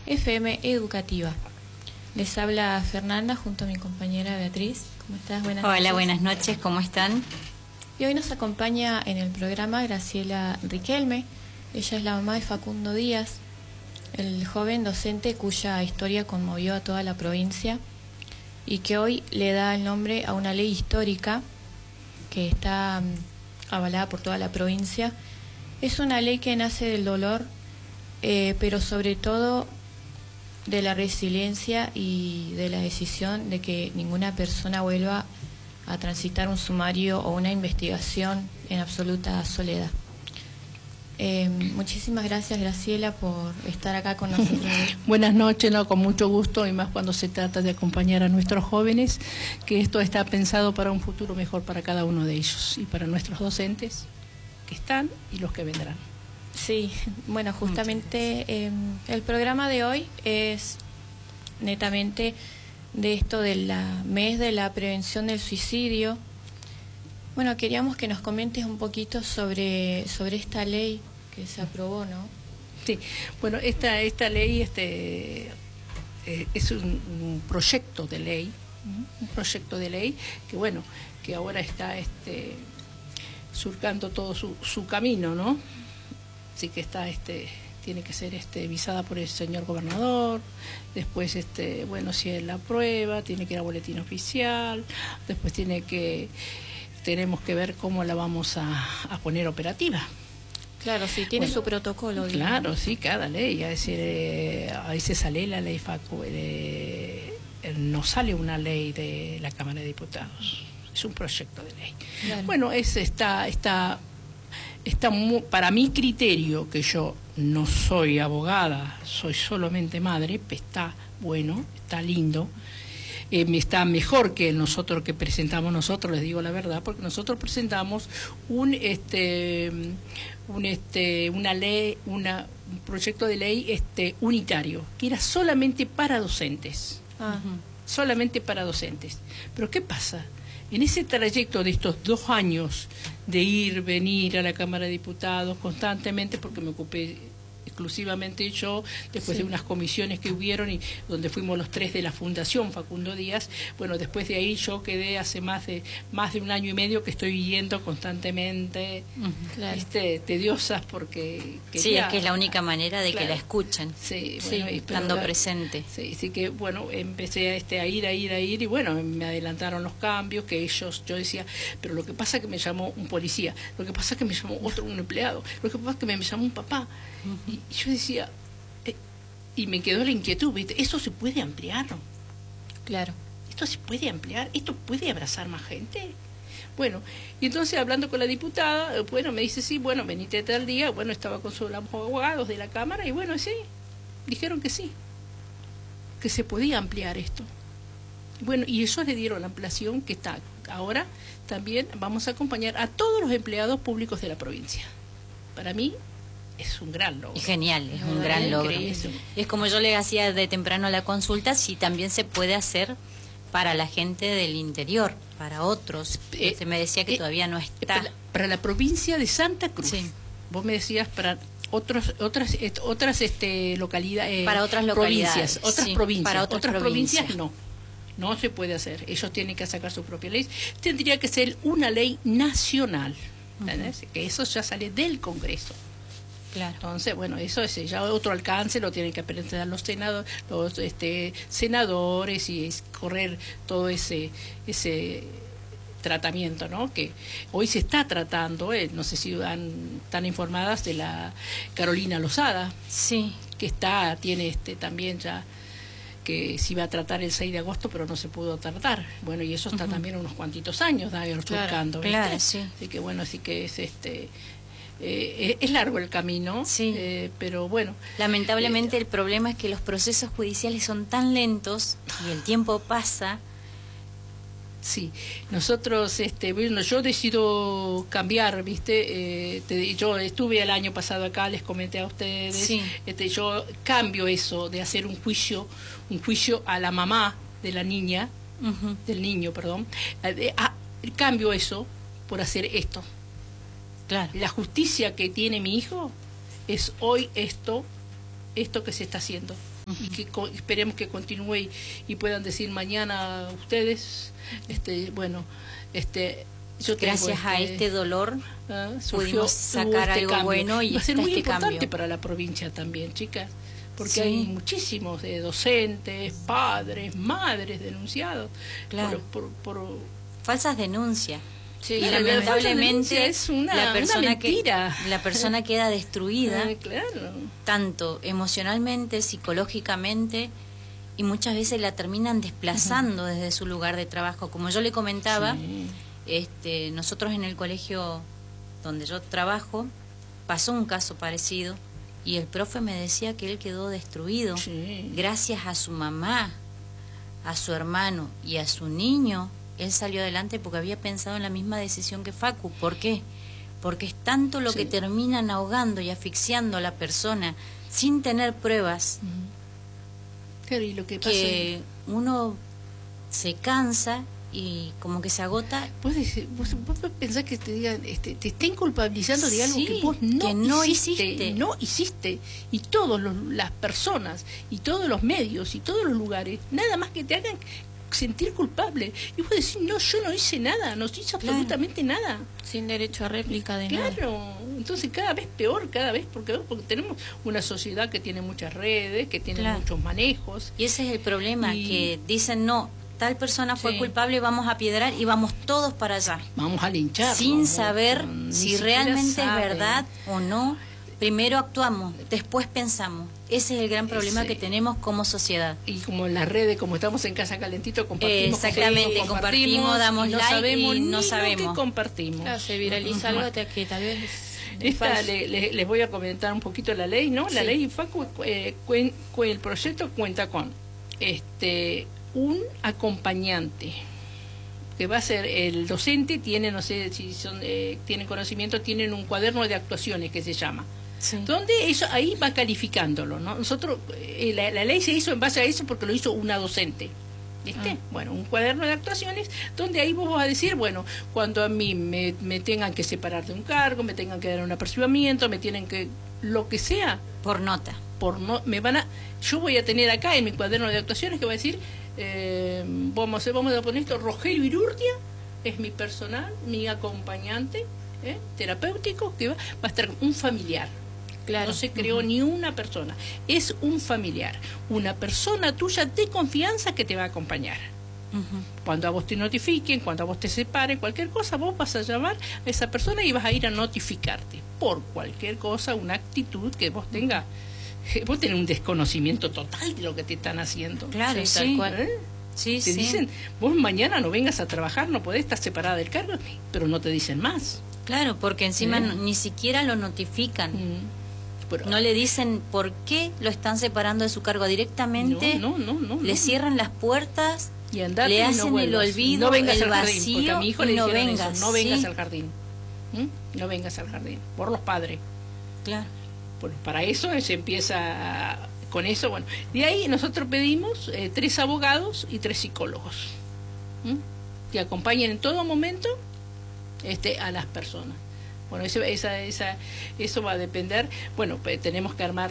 FM Educativa. Les habla Fernanda junto a mi compañera Beatriz. ¿Cómo estás? Buenas noches. Hola, buenas noches, ¿cómo están? Y hoy nos acompaña en el programa Graciela Riquelme. Ella es la mamá de Facundo Díaz, el joven docente cuya historia conmovió a toda la provincia y que hoy le da el nombre a una ley histórica que está avalada por toda la provincia. Es una ley que nace del dolor, pero sobre todo de la resiliencia y de la decisión de que ninguna persona vuelva a transitar un sumario o una investigación en absoluta soledad. Muchísimas gracias, Graciela, por estar acá con nosotros. Buenas noches, no, con mucho gusto, y más cuando se trata de acompañar a nuestros jóvenes, que esto está pensado para un futuro mejor para cada uno de ellos y para nuestros docentes que están y los que vendrán. Sí, bueno, justamente el programa de hoy es netamente de esto del mes de la prevención del suicidio. Bueno, queríamos que nos comentes un poquito sobre esta ley que se aprobó, ¿no? Sí, bueno, esta ley es un proyecto de ley, que bueno, que ahora está surcando todo su camino, ¿no? Así que está tiene que ser visada por el señor gobernador, después bueno, si él la aprueba, tiene que ir a boletín oficial, después tenemos que ver cómo la vamos a poner operativa. Claro, sí, tiene su protocolo. Claro, digamos. Sí, cada ley, es decir, a veces sale la ley no sale una ley de la Cámara de Diputados, es un proyecto de ley. Claro. Bueno, para mi criterio, que yo no soy abogada, soy solamente madre, está bueno, está lindo. Está mejor que nosotros que presentamos nosotros, les digo la verdad, porque nosotros presentamos un proyecto de ley unitario, que era solamente para docentes. Solamente para docentes. Pero ¿qué pasa? En ese trayecto de estos 2 años de ir, venir a la Cámara de Diputados constantemente, porque me ocupé exclusivamente yo, después de unas comisiones que hubieron y donde fuimos los 3 de la Fundación Facundo Díaz, bueno, después de ahí yo quedé hace más de 1 año y medio que estoy yendo constantemente, claro. Tediosas porque quería, sí, es que es la única manera de claro, que la escuchen, sí, bueno, estando presente. Sí, así que bueno, empecé a ir y bueno, me adelantaron los cambios que yo decía, pero lo que pasa es que me llamó un policía, lo que pasa es que me llamó un empleado, lo que pasa es que me llamó un papá. Y yo decía, y me quedó la inquietud, ¿viste? ¿Eso se puede ampliar? Claro. ¿Esto se puede ampliar? ¿Esto puede abrazar más gente? Bueno, y entonces hablando con la diputada, bueno, me dice, sí, bueno, venite tal día, bueno, estaba con los abogados de la Cámara, y bueno, sí, dijeron que sí, que se podía ampliar esto. Bueno, y ellos le dieron la ampliación que está. Ahora también vamos a acompañar a todos los empleados públicos de la provincia. Para mí, es un gran logro. Es genial, es un gran logro. Es como yo le hacía de temprano la consulta, si también se puede hacer para la gente del interior, para otros. Se me decía que todavía no está. Para la provincia de Santa Cruz. Sí. Vos me decías para otras localidades. Para otras localidades. Otras sí, provincias. Para otras provincias no se puede hacer. Ellos tienen que sacar su propia ley. Tendría que ser una ley nacional. ¿Entendés? Que eso ya sale del Congreso. Claro. Entonces, bueno, eso es ya otro alcance, lo tienen que presentar los senadores y correr todo ese tratamiento, ¿no? Que hoy se está tratando, no sé si están informadas de la Carolina Lozada, sí, que tiene también ya que se iba a tratar el 6 de agosto, pero no se pudo tratar. Bueno, y eso está también unos cuantitos años surcando, ¿viste? Claro, sí. Así que bueno, así que es largo el camino, sí. Pero bueno. Lamentablemente el problema es que los procesos judiciales son tan lentos y el tiempo pasa. Sí, nosotros, bueno, yo decido cambiar, ¿viste? Yo estuve el año pasado acá, les comenté a ustedes, sí. Yo cambio eso de hacer un juicio a la mamá de la niña, del niño, perdón, cambio eso por hacer esto. Claro. La justicia que tiene mi hijo es hoy esto que se está haciendo. y que esperemos que continúe y puedan decir mañana ustedes, yo gracias a este dolor pudimos sacar algo cambio. bueno y va a ser muy importante cambio para la provincia también, chicas, porque sí. hay muchísimos docentes, padres, madres denunciados por falsas denuncias. Sí, y lamentablemente es una mentira. La persona queda destruida, claro, tanto emocionalmente, psicológicamente, y muchas veces la terminan desplazando desde su lugar de trabajo. Como yo le comentaba, nosotros en el colegio donde yo trabajo pasó un caso parecido y el profe me decía que él quedó destruido gracias a su mamá, a su hermano y a su niño. Él salió adelante porque había pensado en la misma decisión que Facu. ¿Por qué? Porque es tanto lo que terminan ahogando y asfixiando a la persona sin tener pruebas claro, y lo que uno se cansa y como que se agota. Vos pensás que te digan, te estén culpabilizando de algo que vos no hiciste, y todas las personas y todos los medios y todos los lugares, nada más que te hagan sentir culpable y vos decís, no, yo no hice nada, no hice absolutamente nada, sin derecho a réplica de nada. Claro, entonces cada vez peor, porque tenemos una sociedad que tiene muchas redes, que tiene muchos manejos, y ese es el problema, que dicen no, tal persona fue culpable, vamos a piedrar y vamos todos para allá, vamos a linchar sin saber si realmente es verdad o no. Primero actuamos, después pensamos. Ese es el gran problema que tenemos como sociedad. Y como en las redes, como estamos en Casa Calentito, compartimos. Exactamente, compartimos, damos like y no sabemos. Lo que compartimos. Claro, se viraliza algo que tal vez les voy a comentar un poquito la ley, ¿no? La ley Facu, el proyecto cuenta con un acompañante que va a ser el docente, tiene, no sé si tienen conocimiento, tienen un cuaderno de actuaciones que se llama. Donde ahí va calificándolo, ¿no? Nosotros, la ley se hizo en base a eso porque lo hizo una docente. ¿Viste? Bueno, un cuaderno de actuaciones donde ahí vos vas a decir, bueno, cuando a mí me tengan que separar de un cargo, me tengan que dar un apercibimiento, me tienen que, lo que sea. Por nota. Yo voy a tener acá en mi cuaderno de actuaciones que va a decir, vamos a poner esto, Rogelio Irurtia es mi personal, mi acompañante terapéutico, que va a estar un familiar. Claro. No se creó ni una persona, es un familiar, una persona tuya de confianza que te va a acompañar. Cuando a vos te notifiquen, cuando a vos te separen, cualquier cosa, vos vas a llamar a esa persona y vas a ir a notificarte por cualquier cosa, una actitud que vos tengas. Vos tenés un desconocimiento total de lo que te están haciendo. Claro, tal cual. Te dicen, vos mañana no vengas a trabajar, no podés estar separada del cargo, pero no te dicen más. Claro, porque encima ni siquiera lo notifican. Pero, no le dicen por qué lo están separando de su cargo directamente. No. Le cierran las puertas, y le hacen el olvido, el vacío, porque a mi hijo le no dijeron vengas. Eso, no vengas al jardín. No vengas al jardín, por los padres. Claro. Bueno, para eso se empieza con eso. Bueno, de ahí nosotros pedimos 3 abogados y 3 psicólogos que acompañen en todo momento a las personas. Bueno, eso va a depender. Bueno, tenemos que armar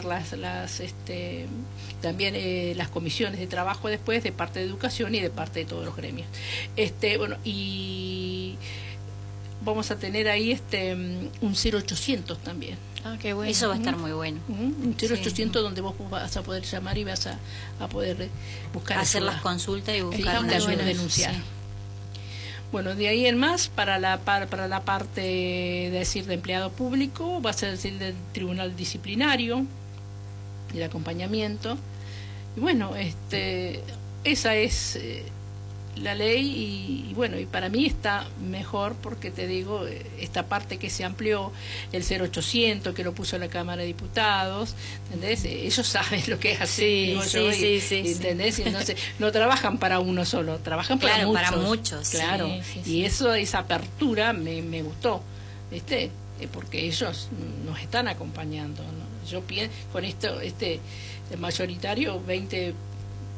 también las comisiones de trabajo después de parte de educación y de parte de todos los gremios. Bueno, y vamos a tener ahí un 0800 también. Ah, qué bueno. Eso va a estar muy bueno. Un 0800 donde vos vas a poder llamar y vas a poder buscar hacer ayuda. las consultas y buscar una ayuda. Denunciar. Sí. Bueno, de ahí en más, para la parte de empleado público, va a ser el del tribunal disciplinario y el acompañamiento. Y bueno, esa es la ley y bueno, y para mí está mejor porque te digo, esta parte que se amplió, el 0800 que lo puso la Cámara de Diputados, ¿entendés? Ellos saben lo que es así, ¿entendés? Entonces, no trabajan para uno solo, trabajan para muchos. Para muchos. Claro, y esa apertura me gustó, ¿viste? Porque ellos nos están acompañando, ¿no? Yo pienso, con esto, mayoritario,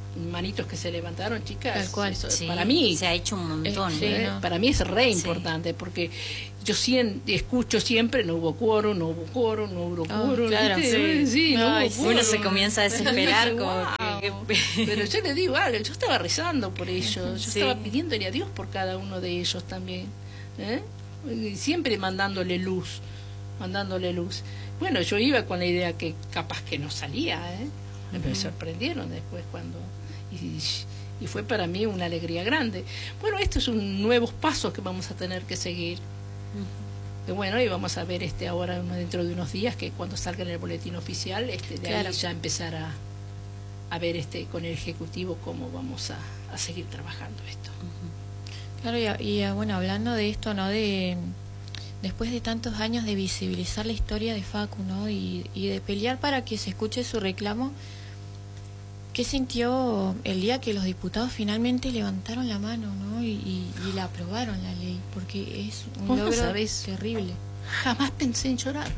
manitos que se levantaron, chicas. Tal cual. Eso, Sí, para mí se ha hecho un montón. sí, ¿no? para mí es re importante, porque yo escucho siempre, no hubo quórum, no hubo quórum, no hubo quórum. Claro, ¿viste? Sí, no Ay, hubo sí. quórum. Uno se comienza a desesperar. como Pero yo le digo algo, yo estaba rezando por ellos, yo Sí. estaba pidiéndole a Dios por cada uno de ellos también, ¿eh? Y siempre mandándole luz. Bueno, yo iba con la idea que capaz que no salía, me sorprendieron después cuando... Y fue para mí una alegría grande. Bueno, estos son nuevos pasos que vamos a tener que seguir. Y bueno, y vamos a ver ahora dentro de unos días, que cuando salga en el boletín oficial, de Claro. ahí ya empezar a ver con el Ejecutivo cómo vamos a seguir trabajando esto. Claro, bueno, hablando de esto, ¿no? Después de tantos años de visibilizar la historia de Facu, ¿no? Y de pelear para que se escuche su reclamo, ¿qué sintió el día que los diputados finalmente levantaron la mano, ¿no? Y la aprobaron la ley? Porque es un ¿Vos no logro sabés? terrible. Jamás pensé en llorar.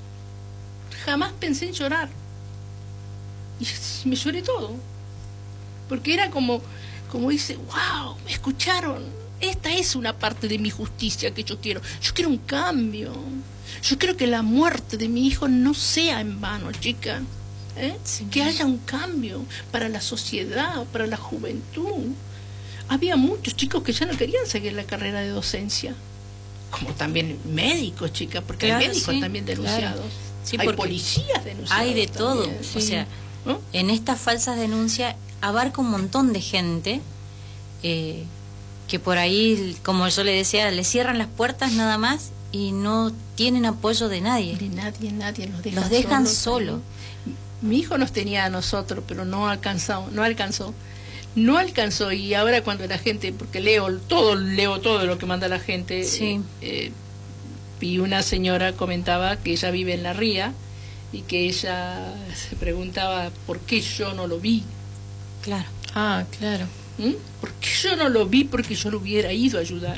Y me lloré todo. Porque era como dice, wow, me escucharon. Esta es una parte de mi justicia que yo quiero. Yo quiero un cambio. Yo quiero que la muerte de mi hijo no sea en vano, chica. Sí. Que haya un cambio para la sociedad, para la juventud. Había muchos chicos que ya no querían seguir la carrera de docencia. Como también médicos, chicas, porque Claro, hay médicos sí, también denunciados. Sí, hay porque policías denunciados. hay de todo. también. O sea, ¿No? en estas falsas denuncias abarca un montón de gente que por ahí, como yo le decía, le cierran las puertas nada más y no tienen apoyo de nadie. De nadie Los dejan solos. solos. Mi hijo nos tenía a nosotros, pero no alcanzó. Y ahora cuando la gente, porque leo todo lo que manda la gente, Sí. Y una señora comentaba que ella vive en La Ría y que ella se preguntaba por qué yo no lo vi. Claro. Ah, claro. ¿Por qué yo no lo vi? Porque yo lo hubiera ido a ayudar.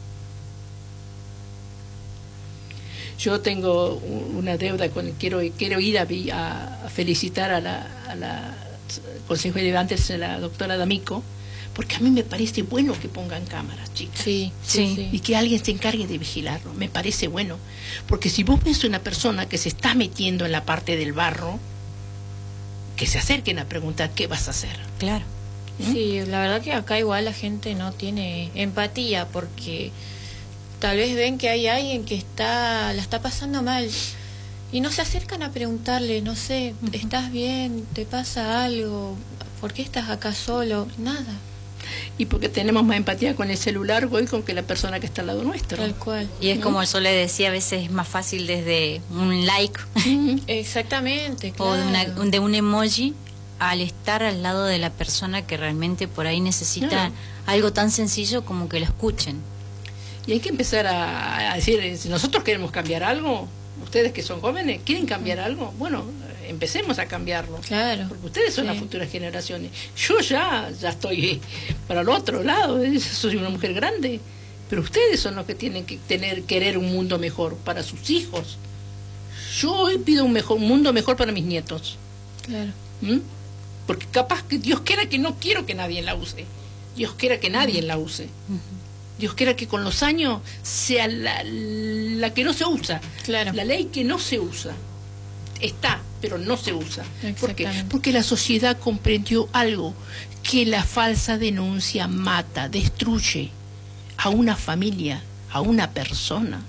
Yo tengo una deuda quiero ir a felicitar a la Consejo de Antes, a la doctora D'Amico, porque a mí me parece bueno que pongan cámaras, chicas. Sí. Y que alguien se encargue de vigilarlo, me parece bueno. Porque si vos ves una persona que se está metiendo en la parte del barro, que se acerquen a preguntar qué vas a hacer. Claro. Sí, la verdad que acá igual la gente no tiene empatía, porque tal vez ven que hay alguien que la está pasando mal y no se acercan a preguntarle, no sé, ¿estás bien? ¿Te pasa algo? ¿Por qué estás acá solo? Nada. Y porque tenemos más empatía con el celular hoy con que la persona que está al lado nuestro. Tal cual. Y es como yo le decía, a veces es más fácil desde un like Exactamente, o claro. de un emoji al estar al lado de la persona que realmente por ahí necesita Claro. algo tan sencillo como que lo escuchen. Y hay que empezar a decir, si nosotros queremos cambiar algo, ustedes que son jóvenes, ¿quieren cambiar algo? Bueno, empecemos a cambiarlo. Claro. Porque ustedes son Sí. las futuras generaciones. Yo ya estoy para el otro lado, soy una mujer grande, pero ustedes son los que tienen que querer un mundo mejor para sus hijos. Yo hoy pido un mundo mejor para mis nietos. Claro. Porque capaz que Dios quiera que no quiero que nadie la use. Dios quiera que nadie la use. Dios quiera que con los años sea la que no se usa. Claro. La ley que no se usa. Está, pero no se usa. ¿Por qué? Exactamente. Porque la sociedad comprendió algo, que la falsa denuncia mata, destruye a una familia, a una persona.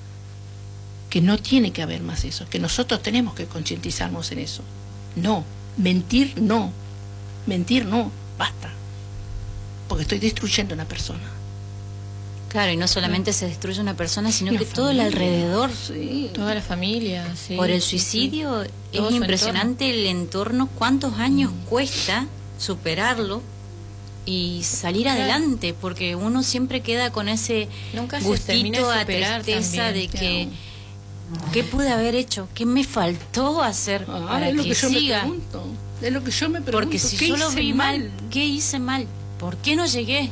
Que no tiene que haber más eso, que nosotros tenemos que concientizarnos en eso. No, mentir no, basta. Porque estoy destruyendo a una persona. Claro, y no solamente se destruye una persona, sino Una que todo el familia, alrededor. Sí. Toda la familia, sí. Por el sí, suicidio sí. es Todo su impresionante el entorno, cuántos años cuesta superarlo y salir Claro. adelante, porque uno siempre queda con ese Nunca se termina gustito de a superar tristeza también, de que ¿qué pude haber hecho? ¿Qué me faltó hacer para Es lo que que yo siga? me pregunto. Es lo que yo me pregunto. Porque si ¿qué yo lo hice vi mal, ¿qué hice mal? ¿Por qué no llegué?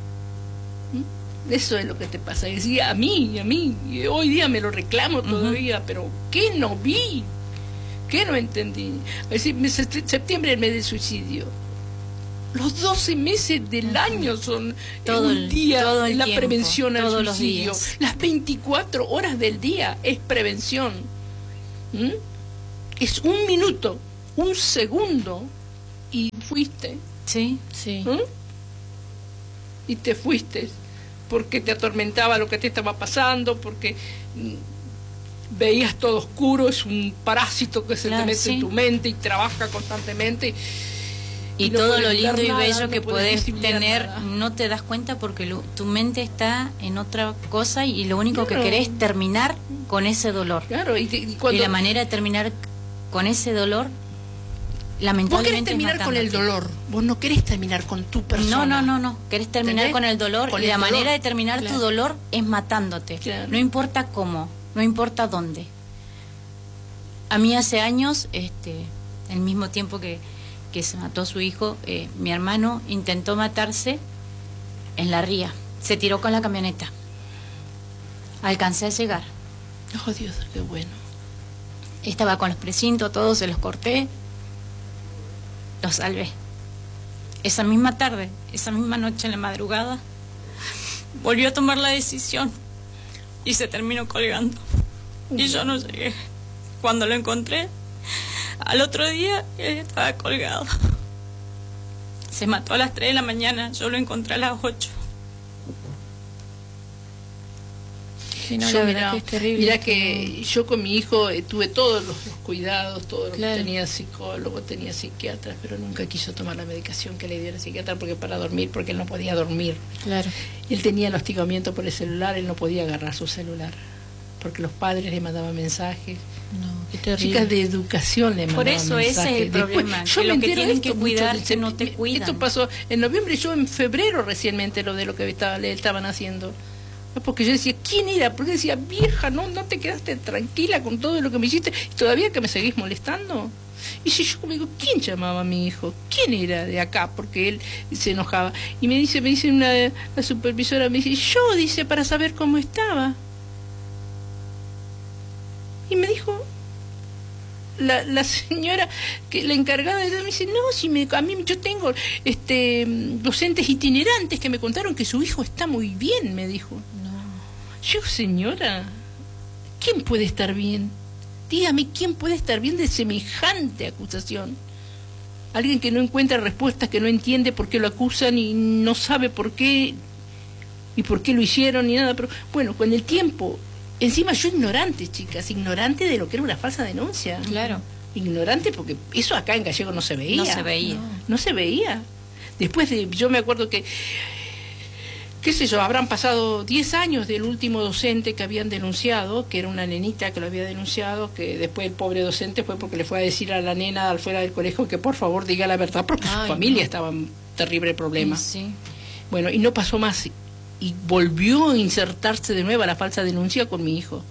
Eso es lo que te pasa. Y decía, a mí, y hoy día me lo reclamo todavía, pero ¿qué no vi? ¿Qué no entendí? Es decir, septiembre es el mes del suicidio. Los 12 meses del año son todo un día, todo el la tiempo, prevención al todos suicidio. los días. Las 24 horas del día es prevención. ¿Mm? Es un minuto, un segundo, y fuiste. Sí. Sí. ¿Mm? Y te fuiste porque te atormentaba lo que te estaba pasando, porque veías todo oscuro, es un parásito que se Claro, te mete sí. en tu mente y trabaja constantemente. Y no todo puedes lo ver lindo y nada, bello no que puedes podés visibilizar tener, nada. no te das cuenta porque tu mente está en otra cosa y lo único Claro. que querés es terminar con ese dolor. Claro, y Y cuando la manera de terminar con ese dolor, vos querés lamentablemente, terminar es con el matándote. dolor, vos no querés terminar con tu persona. No. Querés terminar ¿Entendés? con el dolor Con y el la dolor. manera de terminar Claro. tu dolor es matándote. Claro. No importa cómo, no importa dónde. A mí hace años, el mismo tiempo que se mató a su hijo, mi hermano intentó matarse en la ría. Se tiró con la camioneta. Alcancé a llegar. Oh, Dios, qué bueno. Estaba con los precintos, todos se los corté. Los salvé. Esa misma tarde, esa misma noche en la madrugada, volvió a tomar la decisión y se terminó colgando. Y yo no llegué. Cuando lo encontré, al otro día él estaba colgado. Se mató a las 3 de la mañana, yo lo encontré a las 8. Sí, no, Yo, la verdad que es terrible. Mirá que yo con mi hijo tuve todos los cuidados, todo lo Claro. que tenía psicólogo, tenía psiquiatra, pero nunca quiso tomar la medicación que le dio el psiquiatra porque para dormir, porque él no podía dormir. Claro. Él tenía el hostigamiento por el celular, él no podía agarrar su celular, porque los padres le mandaban mensajes. No, qué terrible. Chicas de educación le mandaban Por eso ese es mensajes. el Después, problema, yo que me lo que entero de tienen esto que mucho, cuidarte no te cuidan. Esto pasó en noviembre, yo en febrero recién me entero de lo que le estaban haciendo. Porque yo decía, ¿quién era? Porque decía, vieja, no te quedaste tranquila con todo lo que me hiciste y todavía que me seguís molestando. Y si yo me digo, ¿quién llamaba a mi hijo? ¿Quién era de acá? Porque él se enojaba. Y me dice la supervisora, me dice, yo, dice, para saber cómo estaba. Y me dijo, la señora, que la encargada de me dice, no, si a mí yo tengo docentes itinerantes que me contaron que su hijo está muy bien, me dijo. No. Yo, señora, ¿quién puede estar bien? Dígame, ¿quién puede estar bien de semejante acusación? Alguien que no encuentra respuestas, que no entiende por qué lo acusan y no sabe por qué y por qué lo hicieron ni nada. Pero bueno, con el tiempo, encima yo ignorante, chicas, ignorante de lo que era una falsa denuncia. Claro. Ignorante porque eso acá en Gallego no se veía. No se veía. No se veía. Después yo me acuerdo que, qué sé yo, habrán pasado 10 años del último docente que habían denunciado, que era una nenita que lo había denunciado, que después el pobre docente fue porque le fue a decir a la nena al fuera del colegio que por favor diga la verdad porque su familia estaba en terrible problema. Sí. Bueno, y no pasó más. Y volvió a insertarse de nuevo a la falsa denuncia con mi hijo.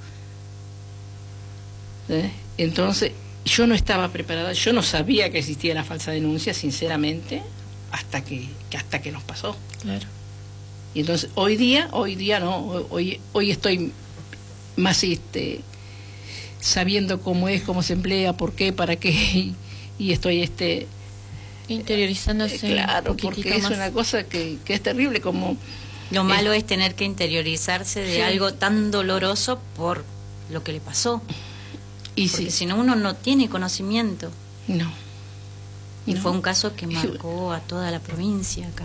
Entonces, yo no estaba preparada, yo no sabía que existía la falsa denuncia, sinceramente, hasta que nos pasó. Claro. Y entonces, hoy día no, hoy estoy más sabiendo cómo es, cómo se emplea, por qué, para qué, y estoy interiorizándose. Claro, un porque es más. una cosa que es terrible, como Lo malo es tener que interiorizarse de Sí. algo tan doloroso por lo que le pasó. y Porque sí, si no, uno no tiene conocimiento. no. Y No. fue un caso que marcó a toda la provincia acá.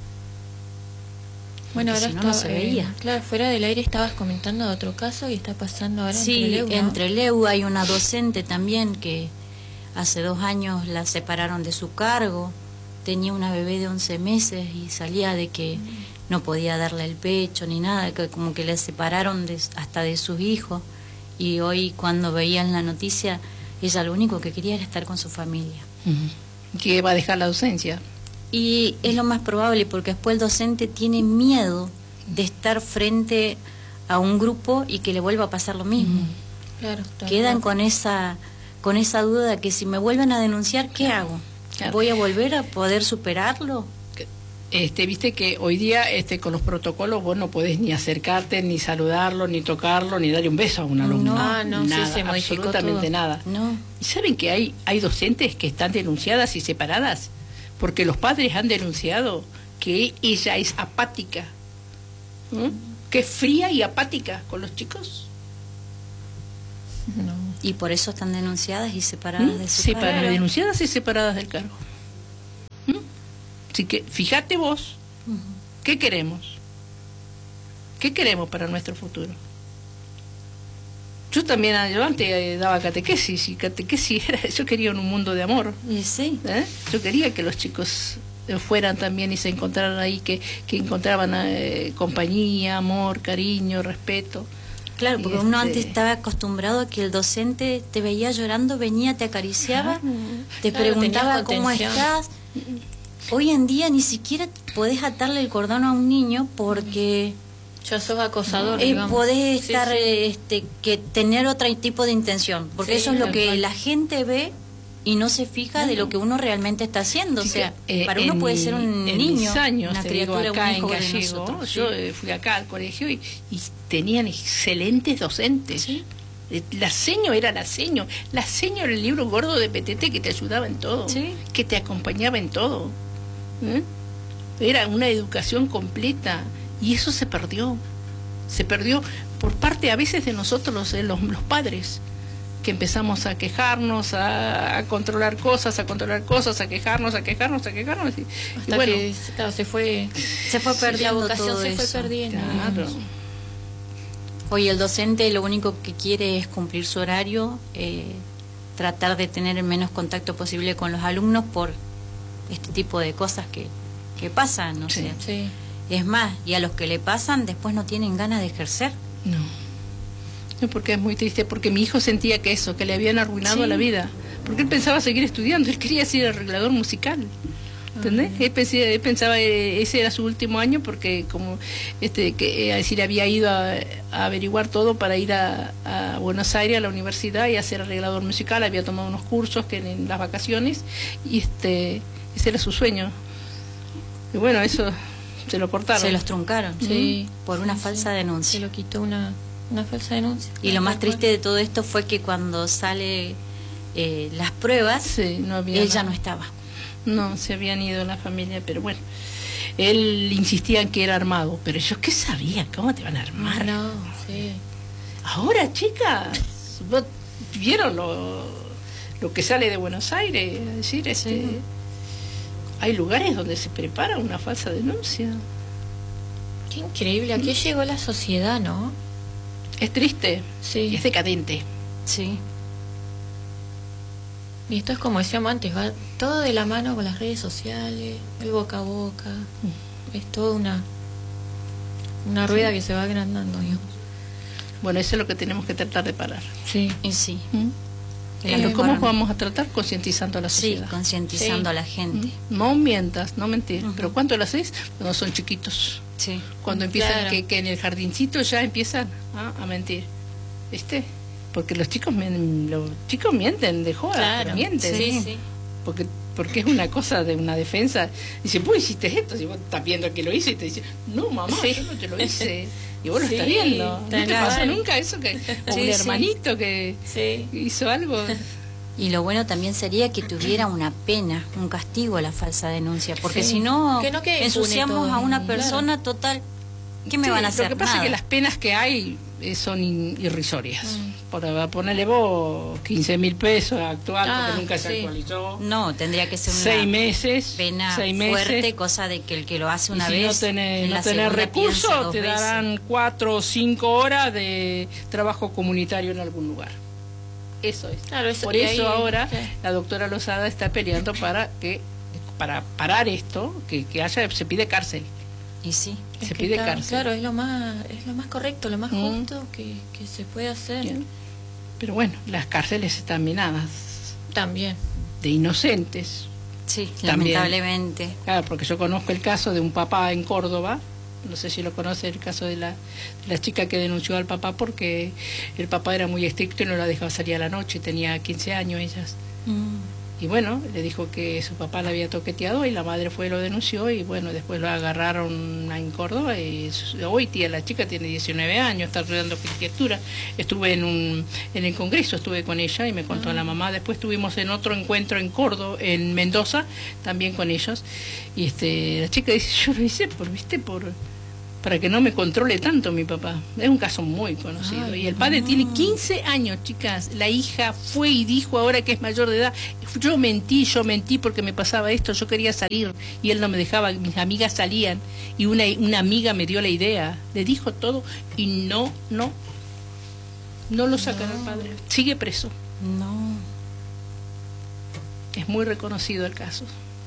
Bueno, Porque ahora si no, no está, se veía. claro, fuera del aire estabas comentando de otro caso que está pasando ahora Sí, entre Leu, ¿no? entre Leu hay una docente también que hace 2 años la separaron de su cargo. Tenía una bebé de 11 meses y salía de que no podía darle el pecho ni nada, que como que la separaron hasta de sus hijos. Y hoy cuando veían la noticia, ella lo único que quería era estar con su familia. Que va a dejar la docencia. Y es lo más probable porque después el docente tiene miedo de estar frente a un grupo y que le vuelva a pasar lo mismo. Claro, Quedan con esa duda que si me vuelven a denunciar, ¿qué hago? Claro. ¿Voy a volver a poder superarlo? Viste que hoy día con los protocolos vos no podés ni acercarte, ni saludarlo, ni tocarlo, ni darle un beso a un alumno. No, sí, nada, se modificó absolutamente todo. nada. No. ¿Y saben que hay docentes que están denunciadas y separadas porque los padres han denunciado que ella es apática, que es fría y apática con los chicos. No. Y por eso están denunciadas y separadas de su cargo. Denunciadas y separadas del cargo. Así que fíjate vos, ¿qué queremos? ¿Qué queremos para nuestro futuro? Yo también, yo antes daba catequesis, y catequesis era, yo quería un mundo de amor. Y sí. Yo quería que los chicos fueran también y se encontraran ahí, que encontraban compañía, amor, cariño, respeto. Claro, porque uno antes estaba acostumbrado a que el docente te veía llorando, venía, te acariciaba, te preguntaba cómo estás. Hoy en día ni siquiera podés atarle el cordón a un niño porque ya sos acosador, podés estar que tener otro tipo de intención, porque eso es lo que la gente ve y no se fija de lo que uno realmente está haciendo. O sea, para uno puede ser un niño, una criatura, acá un hijo en de Gallego, nosotros. yo fui acá al colegio y tenían excelentes docentes. ¿Sí? La seño era el libro gordo de Petete que te ayudaba en todo, que te acompañaba en todo. Era una educación completa y eso se perdió por parte a veces de nosotros, los padres, que empezamos a quejarnos, a controlar cosas, a quejarnos y hasta bueno, que claro, se fue perdiendo, la vocación todo se fue perdiendo. Claro. Hoy el docente lo único que quiere es cumplir su horario, tratar de tener el menos contacto posible con los alumnos por este tipo de cosas que pasan, ¿no? Sí. Sí. Es más, y a los que le pasan después no tienen ganas de ejercer. No, porque es muy triste, porque mi hijo sentía que le habían arruinado la vida, porque él pensaba seguir estudiando, él quería ser arreglador musical. ¿Entendés? Él pensaba ese era su último año porque como decir había ido a averiguar todo para ir a Buenos Aires a la universidad y a ser arreglador musical, había tomado unos cursos que en las vacaciones y ese era su sueño. Y bueno, eso se lo cortaron. Se los truncaron, por una falsa denuncia. Se lo quitó una falsa denuncia. Y lo más triste de todo esto fue que cuando sale las pruebas, él ya no estaba. No, se habían ido la familia, pero bueno, él insistía en que era armado, pero ellos ¿qué sabían? ¿Cómo te van a armar? No, sí. Ahora, chicas, ¿vos vieron lo que sale de Buenos Aires? Es decir, hay lugares donde se prepara una falsa denuncia. Qué increíble, aquí llegó la sociedad, ¿no? Es triste, es decadente. Sí. Y esto es como decíamos antes, va todo de la mano con las redes sociales, el boca a boca, es toda una rueda que se va agrandando, digamos. Bueno, eso es lo que tenemos que tratar de parar. Sí. Y sí. ¿Cómo vamos a tratar? Concientizando a la sociedad. Sí, concientizando a la gente. No mientas, no mentir. ¿Pero cuánto lo haces? Cuando son chiquitos. Sí. Cuando empiezan, que en el jardincito ya empiezan a mentir. ¿Viste? Porque los chicos mienten de joda, pero mienten. Sí. Porque es una cosa de una defensa. Dice, vos hiciste esto, si vos estás viendo que lo hice, y te dice, no mamá, yo no te lo hice. Y vos lo estás viendo. ¿No te pasó nunca eso? O un hermanito que hizo algo. Y lo bueno también sería que tuviera una pena, un castigo a la falsa denuncia, porque si no, ensuciamos a una persona total. ¿Qué me van a hacer? Lo que pasa es que las penas que hay son irrisorias. Ponerle vos 15.000 pesos actual, porque nunca se actualizó. No, tendría que ser una 6 meses, pena fuerte, cosa de que el que lo hace una vez. Si no tenés recursos, te darán 4 o 5 horas de trabajo comunitario en algún lugar. Eso es. Claro, Por eso ahora la doctora Lozada está peleando para parar esto, que se pide cárcel. Y sí. Se pide cárcel. Claro, es lo más correcto, lo más justo que se puede hacer. Bien. Pero bueno, las cárceles están minadas. También. De inocentes. Sí, también. Lamentablemente. Claro, porque yo conozco el caso de un papá en Córdoba, no sé si lo conoce, el caso de la chica que denunció al papá porque el papá era muy estricto y no la dejaba salir a la noche, tenía 15 años ellas. Y bueno, le dijo que su papá la había toqueteado y la madre fue y lo denunció y bueno, después lo agarraron en Córdoba y hoy la chica tiene 19 años, está estudiando arquitectura. Estuve en el congreso, estuve con ella y me contó la mamá. Después estuvimos en otro encuentro en Córdoba, en Mendoza, también con ellos. Y la chica dice, yo lo hice para que no me controle tanto mi papá. Es un caso muy conocido. Ay, y el padre tiene 15 años, chicas. La hija fue y dijo ahora que es mayor de edad, yo mentí porque me pasaba esto, yo quería salir y él no me dejaba, mis amigas salían y una amiga me dio la idea, le dijo todo y no lo sacan al padre. Sigue preso. No. Es muy reconocido el caso.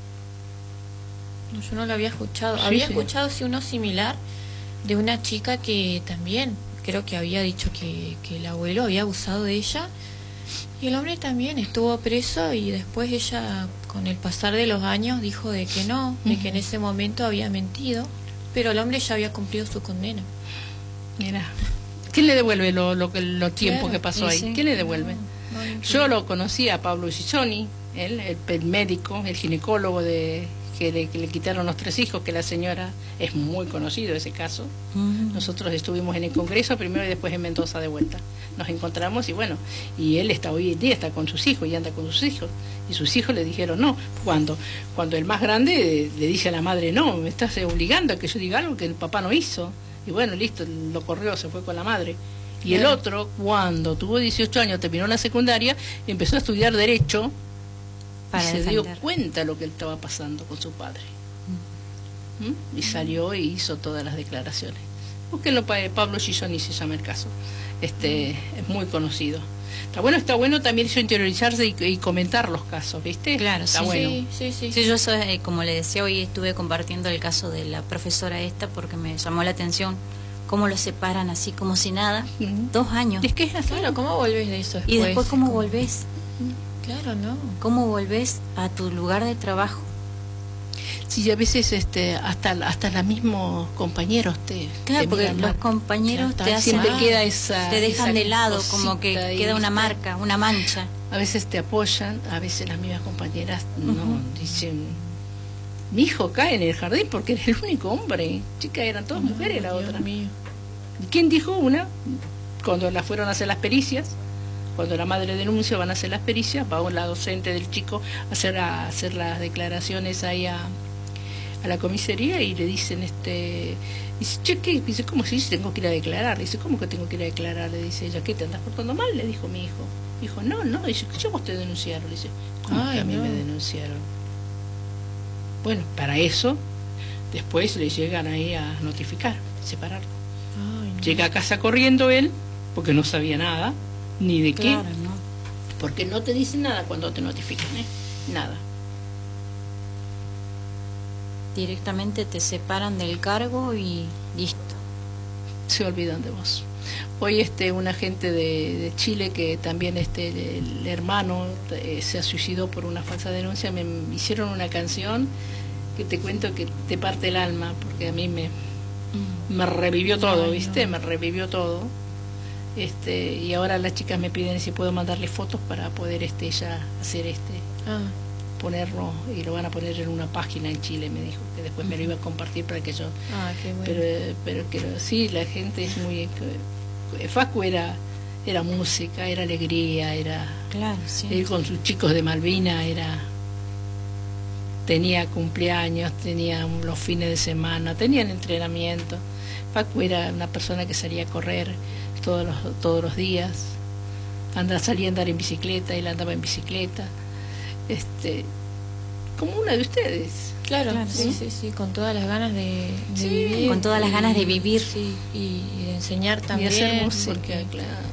Yo no lo había escuchado. Había escuchado uno similar de una chica que también creo que había dicho que el abuelo había abusado de ella y el hombre también estuvo preso y después ella con el pasar de los años dijo de que no, de que en ese momento había mentido, pero el hombre ya había cumplido su condena. Mira, ¿quién le devuelve los tiempos que pasó ahí? ¿Quién le devuelve? Yo lo conocí a Pablo Gisoni, el médico, el ginecólogo que le quitaron los 3 hijos, que la señora, es muy conocido ese caso. Nosotros estuvimos en el Congreso primero y después en Mendoza de vuelta. Nos encontramos y bueno, y él está hoy en día, está con sus hijos y anda con sus hijos. Y sus hijos le dijeron no. Cuando el más grande le dice a la madre, no, me estás obligando a que yo diga algo que el papá no hizo. Y bueno, listo, lo corrió, se fue con la madre. Y el otro, cuando tuvo 18 años, terminó la secundaria, empezó a estudiar Derecho, y se dio cuenta lo que él estaba pasando con su padre. Y salió y hizo todas las declaraciones. Búsquenlo, Pablo Gisoni se llama el caso. Es muy conocido. Está bueno también eso, interiorizarse y comentar los casos, ¿viste? Claro, está bueno. Sí, yo como le decía, hoy estuve compartiendo el caso de la profesora esta porque me llamó la atención cómo lo separan así como si nada, 2 años. Es que es así. Claro, ¿cómo volvés de eso después? Y después ¿cómo volvés? Claro, ¿no? ¿Cómo volvés a tu lugar de trabajo? Sí, a veces hasta los mismos compañeros claro, porque los compañeros te hacen, siempre queda te dejan de lado, como que queda una marca, una mancha. A veces te apoyan, a veces las mismas compañeras no dicen, mi hijo cae en el jardín porque era el único hombre. Chica, eran todas mujeres la otra. Mío. ¿Quién dijo una? Cuando la fueron a hacer las pericias, cuando la madre denuncia, van a hacer las pericias, va la docente del chico a hacer las declaraciones ahí a la comisaría y le dicen, dice, che, ¿qué? Dice, ¿cómo se dice? Tengo que ir a declarar. Le dice, ¿cómo que tengo que ir a declarar? Le dice ella, ¿qué? ¿Te andas portando mal? Le dijo mi hijo. Dijo, no, dice, yo vos te denunciaron. Le dice, ¿cómo que a mí me denunciaron? Bueno, para eso, después le llegan ahí a notificar, separarlo. Llega a casa corriendo él, porque no sabía nada, ni de qué. No. Porque no te dicen nada cuando te notifican, nada. Directamente te separan del cargo y listo. Se olvidan de vos. Hoy un agente de Chile que también el hermano se suicidó por una falsa denuncia, me hicieron una canción que te cuento que te parte el alma, porque a mí me revivió todo, ¿viste? Me revivió todo. Y ahora las chicas me piden si puedo mandarle fotos para poder ya hacer ponerlo, y lo van a poner en una página en Chile, me dijo, que después me lo iba a compartir para que yo... qué bueno. Pero sí, la gente es muy... Facu era música, era alegría, era... Claro, sí. Él con sus chicos de Malvina tenía cumpleaños, tenía los fines de semana, tenían entrenamiento. Facu era una persona que salía a correr todos los días, salía a andar en bicicleta, él andaba en bicicleta, como una de ustedes. Claro, sí, con todas las ganas de vivir. Con todas las ganas de vivir. Sí, y de enseñar también. Y hacer música, claro.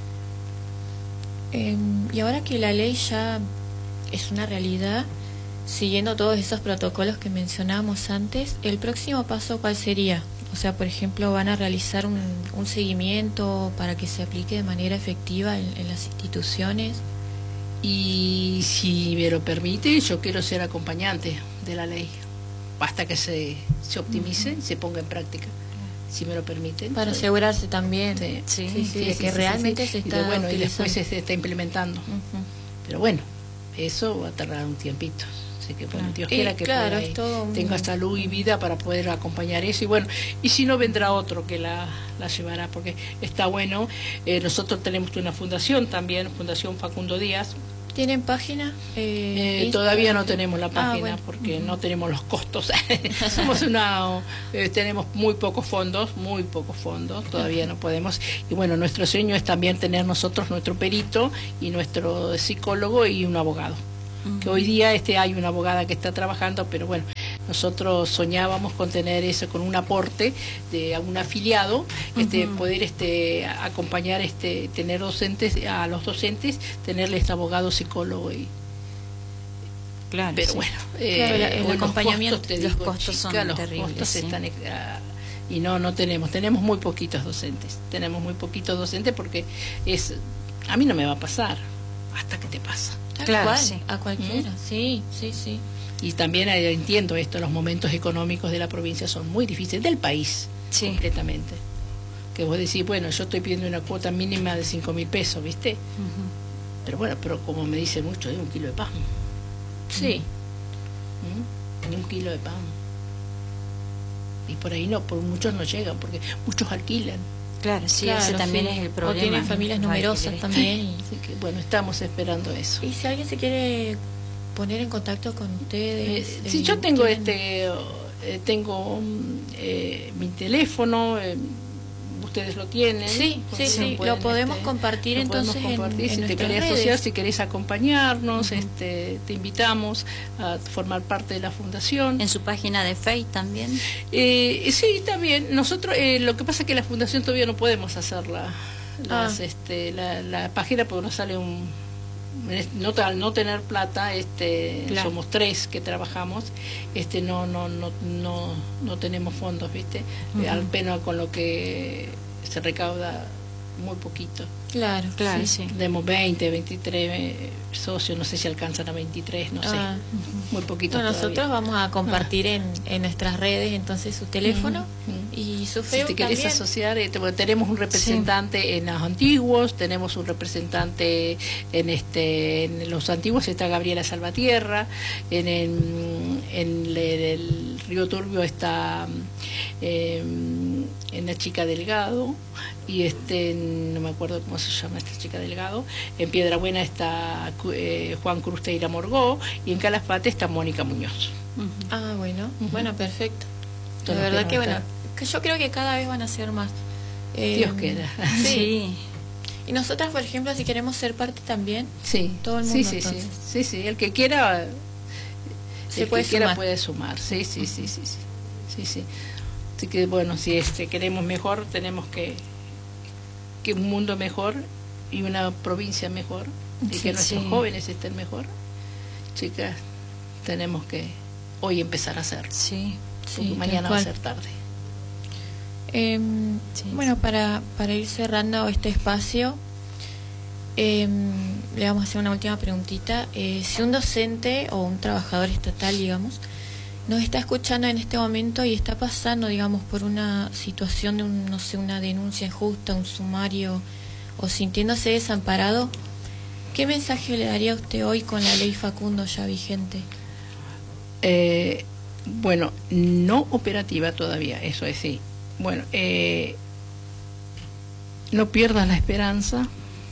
Y ahora que la ley ya es una realidad, siguiendo todos esos protocolos que mencionábamos antes, ¿el próximo paso cuál sería? O sea, por ejemplo, ¿van a realizar un seguimiento para que se aplique de manera efectiva en las instituciones? Y si me lo permite, yo quiero ser acompañante de la ley, hasta que se optimice y se ponga en práctica, si me lo permiten. Para asegurarse también sí, de que realmente se está utilizando. Y después se está implementando. Pero bueno, eso va a tardar un tiempito. Así que bueno, Dios quiera que claro, tenga salud y vida para poder acompañar eso. Y bueno, y si no, vendrá otro que la llevará, porque está bueno. Nosotros tenemos una fundación también, Fundación Facundo Díaz. ¿Tienen página? Todavía no tenemos la página, bueno, porque no tenemos los costos. Somos tenemos muy pocos fondos, todavía no podemos. Y bueno, nuestro sueño es también tener nosotros nuestro perito y nuestro psicólogo y un abogado. Que hoy día hay una abogada que está trabajando, pero bueno, nosotros soñábamos con tener eso, con un aporte de algún afiliado, poder acompañar, tener docentes, a los docentes, tenerles abogado, psicólogo y claro, pero sí. bueno, el acompañamiento, los costos son terribles, los costos sí. están y no tenemos muy poquitos docentes, porque a mí no me va a pasar hasta que te pasa. Claro, sí. A cualquiera, sí. Y también entiendo esto, los momentos económicos de la provincia son muy difíciles, del país, sí. Completamente. Que vos decís, bueno, yo estoy pidiendo una cuota mínima de 5.000 pesos, ¿viste? Pero bueno, como me dice mucho, es 1 kilo de pan. Sí. Ni 1 kilo de pan. Y por ahí por muchos no llegan, porque muchos alquilan. Claro, sí, ese también es el problema. O tienen familias numerosas también. Así que bueno, estamos esperando eso. Y si alguien se quiere poner en contacto con ustedes. Si yo tengo tengo mi teléfono, ustedes lo tienen. Sí, lo podemos compartir entonces si te querés asociar, si querés acompañarnos, te invitamos a formar parte de la fundación. En su página de Facebook también. Sí, también. Nosotros, lo que pasa es que la fundación todavía no podemos hacer la página porque nos sale al no tener plata, claro. Somos 3 que trabajamos, no tenemos fondos, ¿viste? Al menos con lo que se recauda muy poquito. Claro, sí. Tenemos 20, 23 socios, no sé si alcanzan a 23, no sé. Muy poquito. Bueno, nosotros vamos a compartir en nuestras redes entonces su teléfono y su Facebook. Si te querés asociar, tenemos un representante en los antiguos, tenemos un representante en los antiguos, está Gabriela Salvatierra, en el Río Turbio está en la Chica Delgado, y no me acuerdo cómo se llama esta Chica Delgado. En Piedrabuena está Juan Cruz Teira Morgó, y en Calafate está Mónica Muñoz. Bueno, perfecto. La verdad que bueno, que yo creo que cada vez van a ser más. Dios quiera. Sí. Y nosotras, por ejemplo, si queremos ser parte también, todo el mundo. Sí, el que quiera puede sumar. Sí. Así que bueno, si queremos mejor, tenemos que un mundo mejor y una provincia mejor, y que nuestros jóvenes estén mejor. Chicas, tenemos que hoy empezar a hacer. Porque mañana va a ser tarde. Bueno, para ir cerrando este espacio, le vamos a hacer una última preguntita. Si un docente o un trabajador estatal, digamos, nos está escuchando en este momento y está pasando, digamos, por una situación de una denuncia injusta, un sumario, o sintiéndose desamparado, ¿qué mensaje le daría a usted hoy con la ley Facundo ya vigente? Bueno, no operativa todavía, eso es sí. Bueno, no pierdas la esperanza.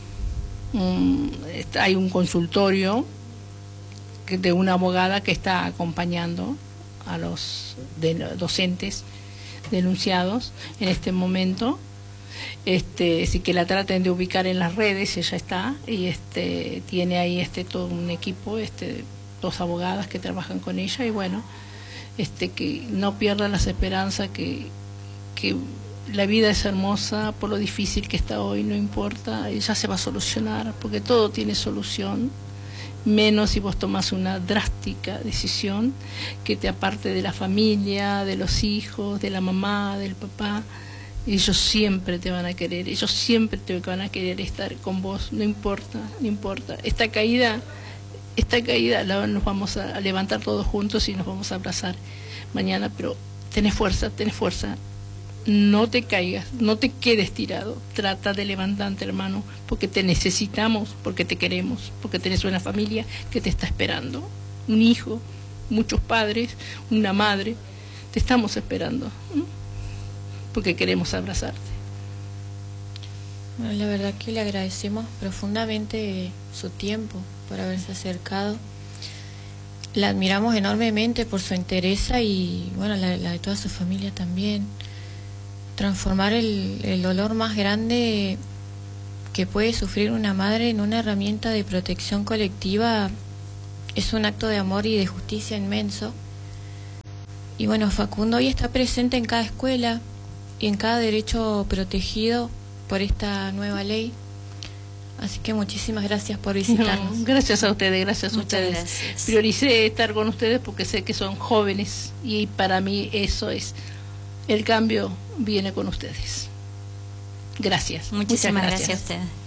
Hay un consultorio de una abogada que está acompañando a los docentes denunciados en este momento. Así que la traten de ubicar en las redes, ella está, y tiene ahí todo un equipo, 2 abogadas que trabajan con ella, y bueno, que no pierdan las esperanzas, que la vida es hermosa, por lo difícil que está hoy, no importa, ya se va a solucionar, porque todo tiene solución, menos si vos tomás una drástica decisión que te aparte de la familia, de los hijos, de la mamá, del papá. Ellos siempre te van a querer, ellos siempre te van a querer estar con vos, no importa. Esta caída nos vamos a levantar todos juntos y nos vamos a abrazar mañana, pero tenés fuerza, no te caigas, no te quedes tirado, trata de levantarte, hermano, porque te necesitamos, porque te queremos, porque tenés una familia que te está esperando, un hijo, muchos padres, una madre, te estamos esperando, porque queremos abrazarte. Bueno, la verdad que le agradecemos profundamente su tiempo por haberse acercado. La admiramos enormemente por su entereza y bueno, la de toda su familia también. Transformar el dolor más grande que puede sufrir una madre en una herramienta de protección colectiva es un acto de amor y de justicia inmenso. Y bueno, Facundo hoy está presente en cada escuela y en cada derecho protegido por esta nueva ley. Así que muchísimas gracias por visitarnos. No, gracias a ustedes, gracias a Muchas ustedes. gracias. Prioricé estar con ustedes porque sé que son jóvenes y para mí eso es. El cambio viene con ustedes. Gracias. Muchísimas gracias a ustedes.